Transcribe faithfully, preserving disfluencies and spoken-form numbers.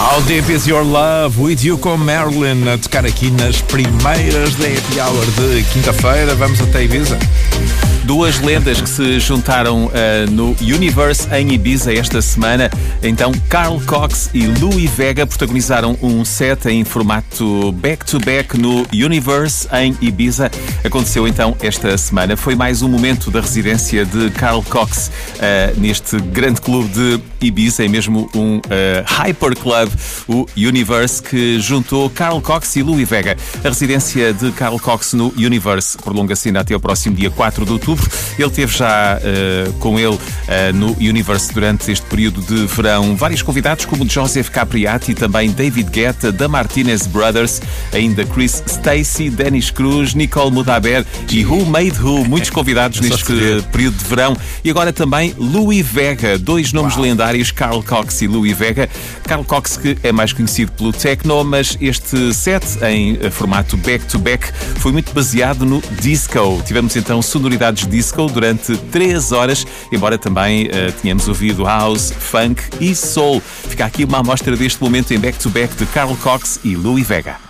How Deep Is Your Love, With You com Marilyn, a tocar aqui nas primeiras da Happy Hour de quinta-feira. Vamos até Ibiza. Duas lendas que se juntaram uh, no Universe em Ibiza esta semana. Então, Carl Cox e Louie Vega protagonizaram um set em formato back-to-back no Universe em Ibiza. Aconteceu então esta semana. Foi mais um momento da residência de Carl Cox uh, neste grande clube de Ibiza, é mesmo um uh, hyper club, o Universe, que juntou Carl Cox e Louie Vega. A residência de Carl Cox no Universe prolonga-se ainda até o próximo dia quatro de outubro. Ele teve já uh, com ele uh, no Universe durante este período de verão vários convidados, como Joseph Capriati, também David Guetta, da Martinez Brothers, ainda Chris Stacey, Dennis Cruz, Nicole Mudaber e Who Made Who. Muitos convidados neste período de verão. E agora também Louie Vega, dois nomes Uau. lendários, Carl Cox e Louie Vega. Carl Cox, que é mais conhecido pelo techno, mas este set em formato back-to-back foi muito baseado no disco. Tivemos então sonoridades disco durante três horas, embora também uh, tenhamos ouvido house, funk e soul. Fica aqui uma amostra deste momento em back-to-back de Carl Cox e Louie Vega.